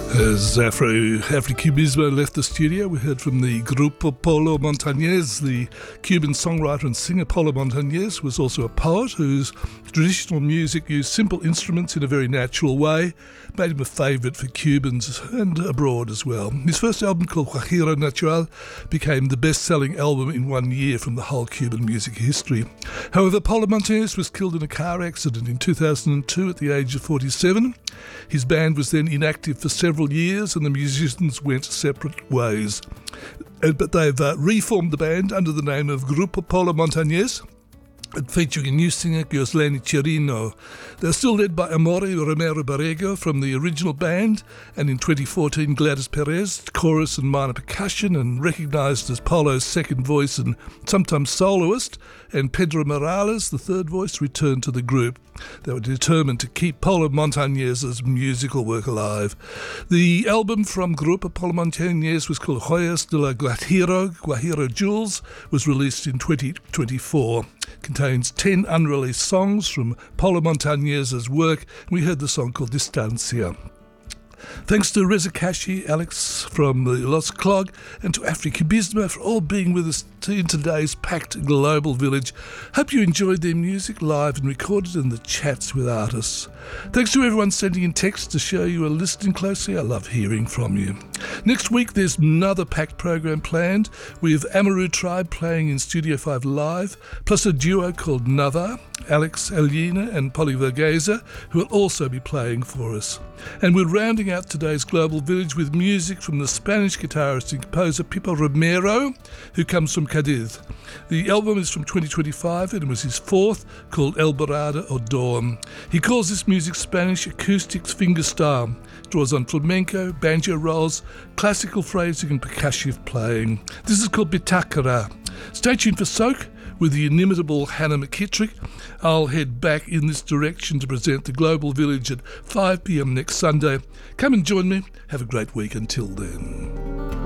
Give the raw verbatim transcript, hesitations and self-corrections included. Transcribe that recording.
As Afro Afro-Cubismo left the studio, we heard from the Grupo Polo Montañez. The Cuban songwriter and singer Polo Montañez was also a poet whose traditional music used simple instruments in a very natural way, made him a favourite for Cubans and abroad as well. His first album, called Guajiro Natural, became the best-selling album in one year from the whole Cuban music history. However, Polo Montañez was killed in a car accident in two thousand two at the age of forty-seven. His band was then inactive for several years and the musicians went separate ways. Uh, But they've uh, reformed the band under the name of Grupo Polo Montañez, and featuring a new singer, Giosleni Chirino. They're still led by Amore Romero Barrego from the original band, and in twenty fourteen Gladys Perez, chorus and minor percussion, and recognised as Polo's second voice and sometimes soloist, and Pedro Morales, the third voice, returned to the group. They were determined to keep Polo Montañez's musical work alive. The album from Grupo Polo Montañez was called Joyas de la Guajiro, Guajiro Jewels, was released in twenty twenty-four. Contains ten unreleased songs from Polo Montañez's work. We heard the song called Distancia. Thanks to Reza Kashi, Alex from the Los Clog, and to Afro-Cubismo for all being with us in today's packed global village. Hope you enjoyed their music live and recorded in the chats with artists. Thanks to everyone sending in texts to show you are listening closely. I love hearing from you. Next week there's another packed program planned. We have Amaru Tribe playing in Studio five Live, plus a duo called Nava, Alex Elena and Polly Vergeza, who will also be playing for us. And we're rounding out today's global village with music from the Spanish guitarist and composer Pipo Romero, who comes from Cadiz. The album is from twenty twenty-five and it was his fourth, called El Borrado o Dawn. He calls this music Spanish acoustics fingerstyle. Draws on flamenco, banjo rolls, classical phrasing and percussive playing. This is called Bitakara. Stay tuned for Soak with the inimitable Hannah McKittrick. I'll head back in this direction to present the Global Village at five p.m. next Sunday. Come and join me. Have a great week until then.